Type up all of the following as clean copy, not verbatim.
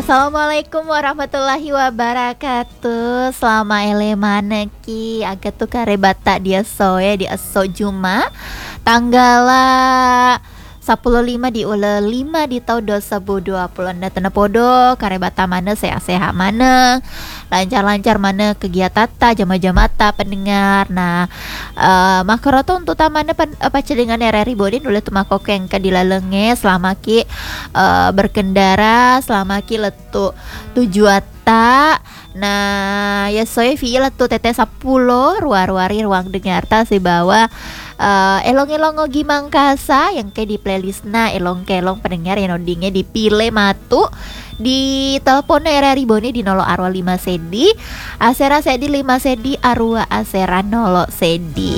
Assalamualaikum warahmatullahi wabarakatuh. Selama elemaneki agak tuh karebata dia soe di aso Juma tanggal 15 di ula 5 di tahun 2020 tena podo karebata mana sehat-sehat mana lancar-lancar mana kegiatan ta jama-jama ta pendengar. Nah makroto untuk tamana pacedengan RRI Bodin dulu tuh makokeng ke dilalenge selama ki berkendara selama ki letu tujuan ta. Nah ya soe feel tuh teteh 10 ruar-ruari ruang dengar ta si bawa elong-elong ngogi mangkasa yang kayak di playlist na elong-kelong pendengar yang nodingnya dipilih matu di telepon RRI Boni di 0 arwa 5 sedi asera sedi 5 sedi arwa asera 0 sedi.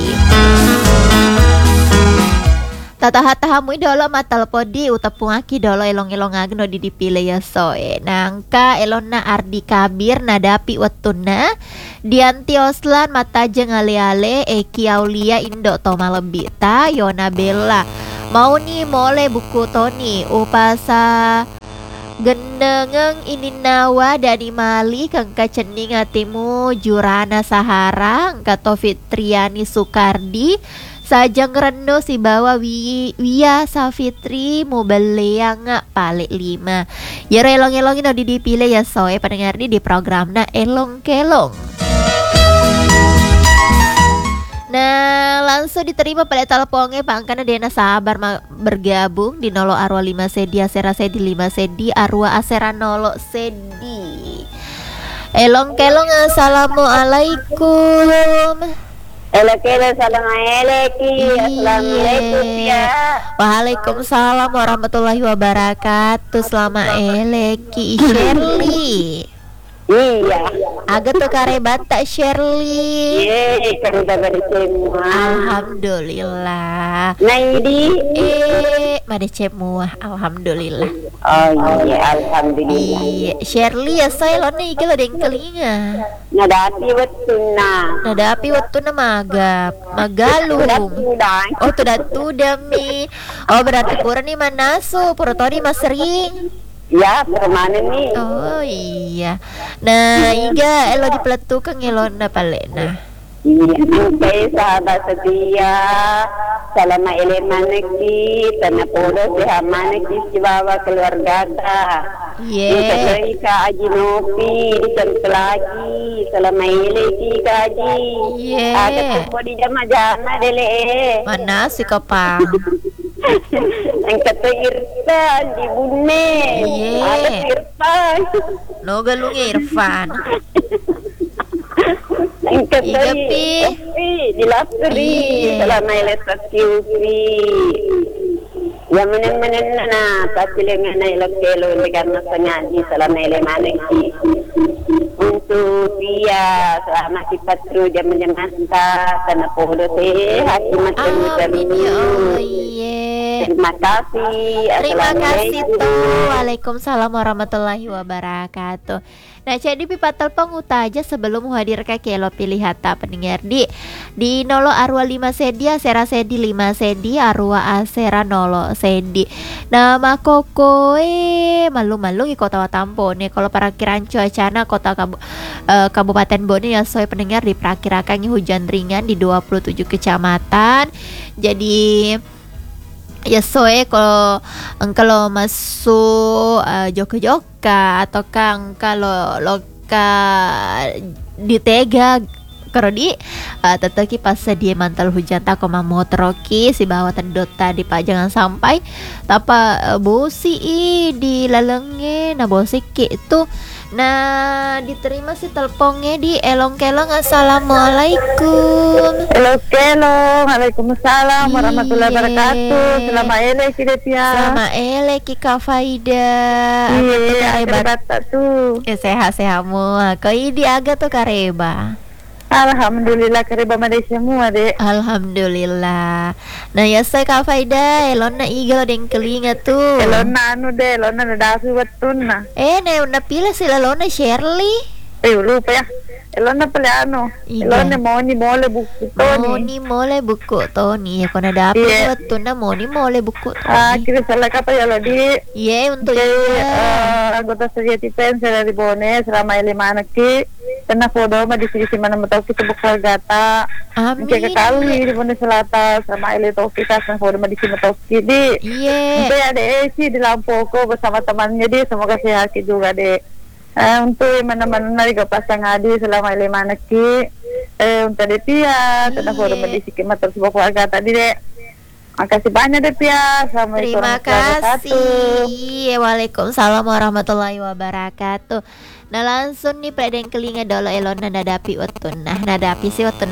Tatahat-tahamui dolo matal podi utapung aki dolo elong-elong agno di dipilih ya soe nangka elona Ardi Kabir nadapi wetuna Dianti Oslan mata jeng ale-ale Eki Aulia Indo Toma lebih ta Yona Bella mau nih mole buku Toni upasa gendengeng ini nawa dari Mali kangka cening hatimu Jurana Sahara kata Fitriani Sukardi sajang rendo si bawa Wia Safitri mau beleang palik 5 ya elong-elongin udah dipilih ya soe pendengar di program na elong-kelong. Nah langsung diterima pada teleponnya pangkana Dena sabar bergabung di 0 arwa 5 sedi asera sedi 5 sedi arwa asera 0 sedi elong-kelong. Assalamualaikum. Assalamualaikum ya. Waalaikumsalam warahmatullahi wabarakatuh. Selamat eleki Shirley. Iya. Agak tuh karebata Shirley. Karebata semua. Alhamdulillah. Nah ini made cemua. Alhamdulillah. Oh iya, alhamdulillah. Iya, Shirley ya saya lo nih kalau ada yang kelinga. Nadapi wettuna magalung. Oh tuda mi. Oh berarti pura nih manasu, pura tadi mas sering. Ya, permana nih. Oh iya. Nah, iga elo dipeletukan ngelona palena. Iya, saya sahabat setia. Selama elemaneki, tanah podo sehamaneki si bawa keluarga ta. Iya. Ka aji nopi di lagi. Selama eleki kaji. Iya. Ada tempo di jama-jama dele. Mana si kopang? Yang kata Irfan di Bune. Iya. Ada Irfan. No galung Irfan. Yang kata Igapi di Lapri. Selama elektrik kiupi. Yang menen-menen na pasti lengan na ilok-kelo karena sengaja selama elemaneki. Untuk dia selama kita terus jam-jam tanah podo teh hakimat amin ya Allah. Iya. Terima kasih tuh. Waalaikumsalam warahmatullahi wabarakatuh. Nah jadi pipa telepon aja sebelum hadir ke kelo pilih hata pendengar di 0 arwa 5 sedi asera sedi 5 sedi arwa asera 0 sedi. Nama kokoe malu-malu di kota Watampone kalau parakiran cuacana kota Kabupaten Bone ya soal pendengar diperakirakan hujan ringan di 27 kecamatan. Jadi ya soe kalau masuk Joka atau kang kalau loka ditega kerodi teteki pas dia mantel hujan tak koma motroki si bawa tendota di pak jangan sampai tapa bosi di lalenge nah bosi ki itu. Nah diterima si teleponnya di elong-kelong. Assalamualaikum. Elong-kelong. Waalaikumsalam warahmatullahi wabarakatuh. Selamat eleki Depia. Selamat eleki Kak Faida. Iya hebat tuh. Sehat-sehat semua. Kau ini agak tuh kareba. Alhamdulillah kareba made semua deh. Alhamdulillah. Nah ya saya Kak Faida elona igal deng kelinga tuh. Elona nadasu wettuna. Na pilih si elona Shirley. Lupa ya. Elona peleano. Elona moni mole buku Toni. Kau nadapi wettuna moni mole buku Toni. Kira salah kata ya lo di. Iya untuk iya. anggota Sejati Pen dari Bone selama 5 anak ki kena foto ma di sini mana metau kita bukal gata Amin. ke kali di Bone Selatan sama ile tau kita sang foto ma di sini metau di Iya. untuk ada Esi di Lampoko bersama temannya di semoga sehat juga deh. Untuk mana-mana juga pasang adi selama 5 anak ki untuk dia Pia kena foto ma di sini metau sebuah keluarga tadi deh. Makasih banyak deh Pia. Assalamualaikum Terima kasih. Waalaikumsalam warahmatullahi wabarakatuh. Nah langsung nih pada yang kelinga dolo elona nadapi watun. Nah nadapi si watun